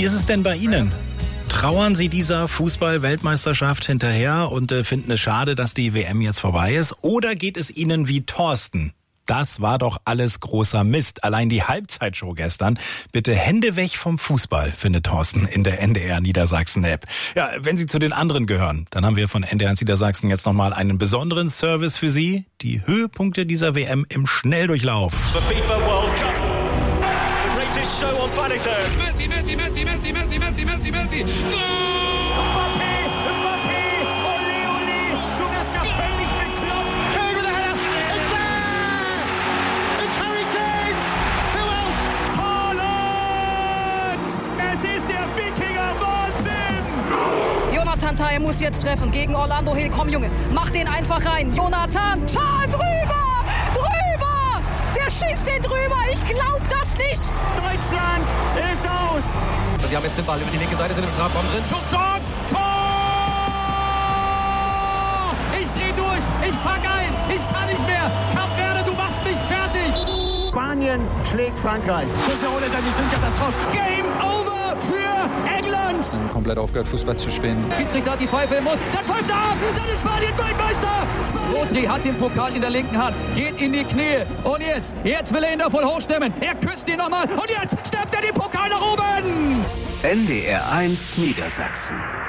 ist es denn bei Ihnen? Trauern Sie dieser Fußball-Weltmeisterschaft hinterher und finden es schade, dass die WM jetzt vorbei ist? Oder geht es Ihnen wie Thorsten? Das war doch alles großer Mist. Allein die Halbzeitshow gestern. Bitte Hände weg vom Fußball, findet Thorsten in der NDR Niedersachsen-App. Ja, wenn Sie zu den anderen gehören, dann haben wir von NDR Niedersachsen jetzt nochmal einen besonderen Service für Sie. Die Höhepunkte dieser WM im Schnelldurchlauf. The FIFA World Cup. The greatest show on planet Earth. Messi, Messi, Messi, Messi, Messi, Messi, Messi, Messi. No! Mbappé, ole, ole, du wirst ja völlig bekloppt. Kane with a header, it's there! It's Harry Kane! Who else? Haaland! Es ist der Wikinger-Wahnsinn! Jonathan Tah muss jetzt treffen gegen Orlando Hill. Komm, Junge, mach den einfach rein. Jonathan Tah drüber! Drüber! Der schießt den drüber! Ich glaub das nicht! Deutschland ist aus! Sie haben jetzt den Ball über die linke Seite, sind im Strafraum drin. Schuss, Tor! Ich dreh durch! Ich pack ein! Ich kann nicht mehr! Kap Verde, du machst mich fertig! Spanien schlägt Frankreich. Game over für England! Komplett aufgehört, Fußball zu spielen. Schiedsrichter hat die Pfeife im Mund, dann pfeift er ab, dann ist Spanien Weltmeister! Rodri hat den Pokal in der linken Hand, geht in die Knie und jetzt will er ihn da voll hochstemmen. Er küsst ihn nochmal und jetzt stemmt er den Pokal nach oben! NDR 1 Niedersachsen.